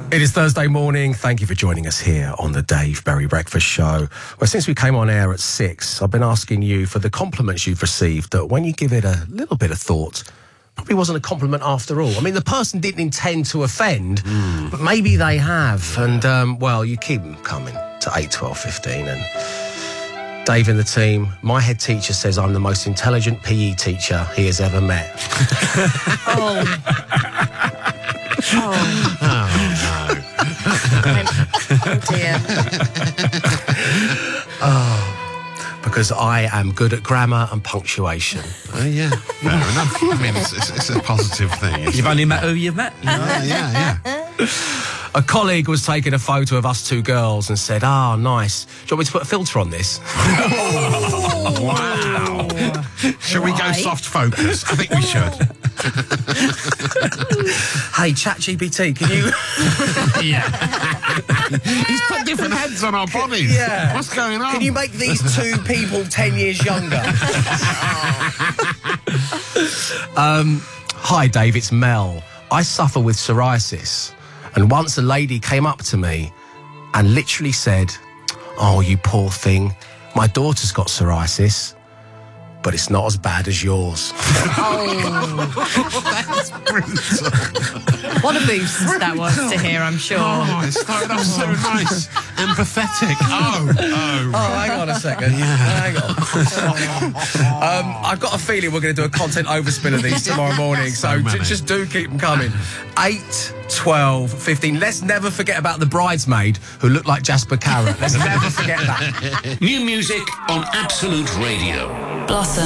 It is Thursday morning. Thank you for joining us here on the Dave Berry Breakfast Show. Well, since we came on air at 6, I've been asking you for the compliments you've received that when you give it a little bit of thought, probably wasn't a compliment after all. I mean, the person didn't intend to offend, but maybe they have. And, well, you keep them coming to 8, 12, 15. And Dave and the team, my head teacher says I'm the most intelligent PE teacher he has ever met. Oh, no. Oh, dear. Because I am good at grammar and punctuation. Yeah, fair enough. I mean, it's a positive thing. You've only met who you've met. You know? Yeah. A colleague was taking a photo of us two girls and said, nice. Do you want me to put a filter on this? Wow. Shall we go soft focus? I think we should. Hey, ChatGPT, can you... He's put different heads on our bodies. Yeah. What's going on? Can you make these two people 10 years younger? Hi, Dave, it's Mel. I suffer with psoriasis. And once a lady came up to me and literally said, "Oh, you poor thing, my daughter's got psoriasis, but it's not as bad as yours." That's brutal. What a boost that was to hear, I'm sure. Oh, it started off so nice. Empathetic. Oh, hang on a second. Hang on. I've got a feeling we're going to do a content overspin of these tomorrow morning, so just do keep them coming. 8, 12, 15. Let's never forget about the bridesmaid who looked like Jasper Carrott. Let's never forget that. New music on Absolute Radio. Blossom.